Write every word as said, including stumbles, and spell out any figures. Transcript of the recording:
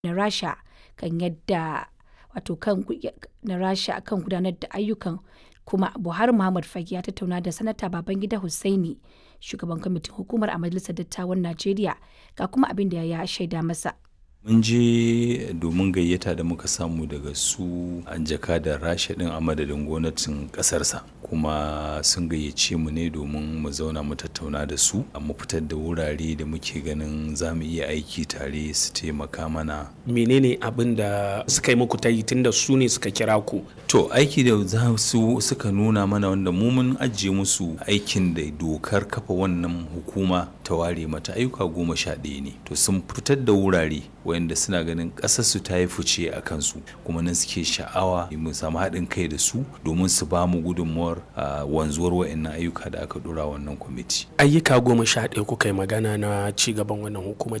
na Rasha kan yadda wato kan na Rasha kan gudanar da ayyukan. Kuma Buhari Muhammad Fage ya tattauna da Sanata Babangida Hussaini, shugaban kwamitin hukumar a Majalisar Dattawan Najeriya, ga kuma abin da ya shaida masa. Mun je domin gayyata da muka samu daga su an jaka da Rasha din a madadin gwamnatin kasarsa, kuma sun gayyace mu ne domin mu zauna mu tattauna da su mu fitar da wurare da muke ganin za mu iya aiki tare su taimaka mana. Menene abin da suka yi muku ta yi tunda su ne suka kira ku? To aiki da za su suka nuna mana wanda mu mun ajiye musu aikin da dokar kafa wannan hukuma ta ware mata ayyuka goma sha ɗaya ne. To sun fitar da wurare wayanda suna ganin ƙasarsu ta yi fice a kansu, kuma nan suke sha'awa mu samu haɗin kai da su domin su ba mu gudunmuwar wanzuwar wayannan ayyuka da aka dora wannan kwamiti. Ayyuka goma sha ɗaya kuka yi magana na ci gaban wannan hukuma